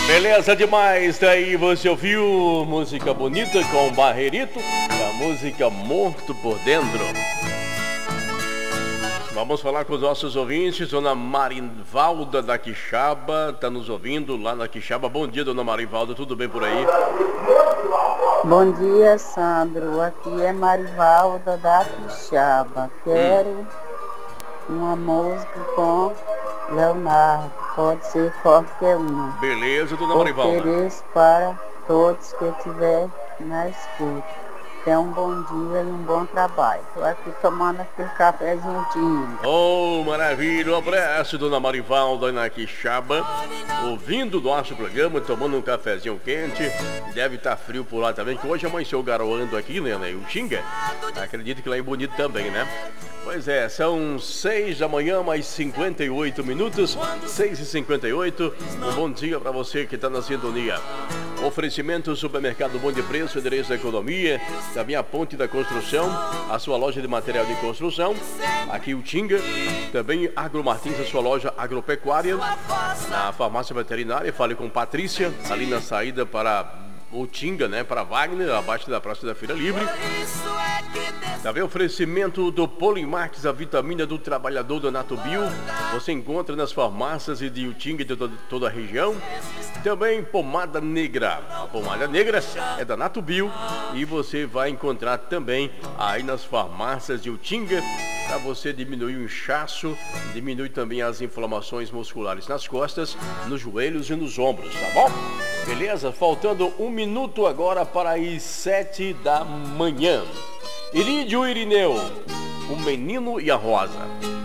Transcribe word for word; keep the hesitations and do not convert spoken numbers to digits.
Beleza demais, daí você ouviu música bonita com Barreirito, a música Morto por Dentro. Vamos falar com os nossos ouvintes, dona Marivalda da Quixaba, está nos ouvindo lá na Quixaba. Bom dia, dona Marivalda, tudo bem por aí? Bom dia, Sandro, aqui é Marivalda da Quixaba. Quero hum. uma música com Leonardo, pode ser qualquer uma. Beleza, dona Marivalda. Ofereço para todos que estiver na escuta. Tenha um bom dia e um bom trabalho. Estou aqui tomando aquele cafezinho tinho. Oh, maravilha, um abraço, dona Marivalda na Quixaba, ouvindo o nosso programa, tomando um cafezinho quente. Deve estar frio por lá também, que hoje amanheceu garoando aqui, né, né, o Xinga. Acredito que lá é bonito também, né? Pois é, são seis da manhã, mais cinquenta e oito minutos, seis e cinquenta e oito. Um bom dia para você que está na sintonia. Oferecimento Supermercado Bom de Preço, endereço da economia, também a Ponte da Construção, a sua loja de material de construção, aqui o Tinga, também Agro Martins, a sua loja agropecuária, na farmácia veterinária, fale com Patrícia, ali na saída para o Tinga, né, para Wagner, abaixo da Praça da Feira Livre. Também oferecimento do Polimax, a vitamina do trabalhador da Natubio. Você encontra nas farmácias e de Utinga de toda, toda a região. Também pomada negra. A pomada negra é da Natubio e você vai encontrar também aí nas farmácias de Utinga para você diminuir o inchaço, diminui também as inflamações musculares nas costas, nos joelhos e nos ombros, tá bom? Beleza? Faltando um minuto agora para as sete da manhã. Irídio Irineu, o menino e a rosa.